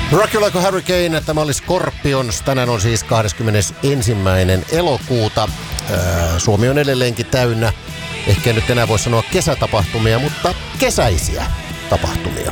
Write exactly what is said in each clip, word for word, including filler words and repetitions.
Rock You Like a Hurricane, tämä oli Scorpions. Tänään on siis kahdeskymmenesensimmäinen elokuuta. Suomi on edelleenkin täynnä, ehkä nyt enää voi sanoa kesätapahtumia, mutta kesäisiä tapahtumia.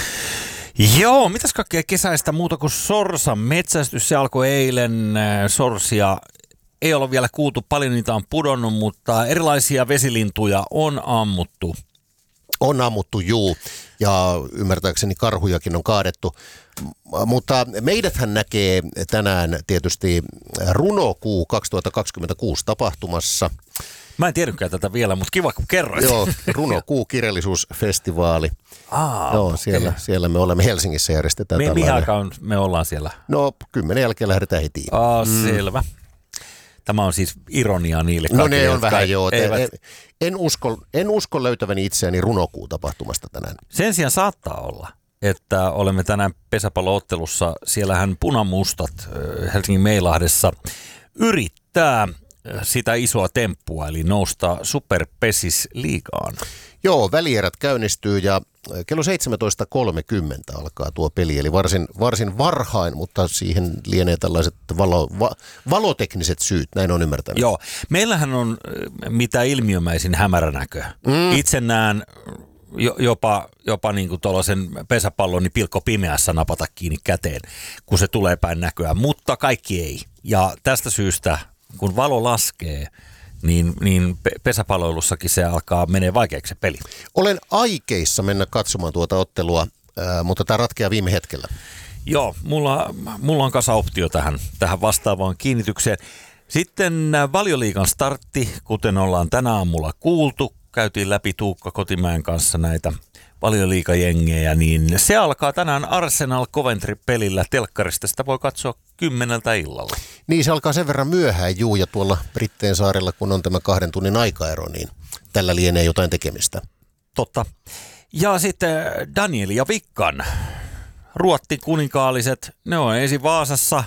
Joo, mitäs kaikkea kesäistä muuta kuin sorsan metsästys? Se alkoi eilen. Sorsia ei ole vielä kuultu, paljon niitä on pudonnut, mutta erilaisia vesilintuja on ammuttu. On ammuttu, juu, ja ymmärtääkseni karhujakin on kaadettu. Mutta meidäthän näkee tänään tietysti Runokuu kaksituhattakaksikymmentäkuusi tapahtumassa. Mä en tiedäkään tätä vielä, mutta kiva kun kerroit. Joo, Runokuu kirjallisuusfestivaali. Aa, Joo, okay. siellä, siellä me olemme Helsingissä järjestetään Me, tällainen. mihin aikaan me ollaan siellä? No, kymmenen jälkeen lähdetään heti. Aa, mm. Selvä. Tämä on siis ironiaa niille kaikille. No ne on jotka vähän joo. Eivät... En, en, usko, en usko löytäväni itseäni Runokuu-tapahtumasta tänään. Sen sijaan saattaa olla, että olemme tänään pesäpalloottelussa. Siellähän punamustat Helsingin Meilahdessa yrittää sitä isoa temppua, eli nousta superpesis-liigaan. Joo, välierät käynnistyy ja kello seitsemäntoista kolmekymmentä alkaa tuo peli, eli varsin, varsin varhain, mutta siihen lienee tällaiset valo, va, valotekniset syyt, näin on ymmärtänyt. Joo, meillähän on mitä ilmiömäisin hämäränäkö. Mm. Itse näen jopa, jopa niin kuin tuollaisen pesäpallon niin pilkko pimeässä napata kiinni käteen, kun se tulee päin näköä, mutta kaikki ei. Ja tästä syystä, kun valo laskee, niin, niin pesäpalloilussakin se alkaa menee vaikeaksi se peli. Olen aikeissa mennä katsomaan tuota ottelua, äh, mutta tämä ratkeaa viime hetkellä. Joo, mulla, mulla on kasa optio tähän, tähän vastaavaan kiinnitykseen. Sitten Valioliigan startti, kuten ollaan tänä aamulla kuultu, käytiin läpi Tuukka Kotimäen kanssa näitä Valioliigajengejä, niin se alkaa tänään Arsenal Coventry-pelillä telkkarista. Sitä voi katsoa kymmeneltä illalla. Niin, se alkaa sen verran myöhään, juu, ja tuolla Britteen saarella, kun on tämä kahden tunnin aikaero, niin tällä lienee jotain tekemistä. Totta. Ja sitten Daniel ja Vikkan, Ruottin kuninkaalliset, ne on ensin Vaasassa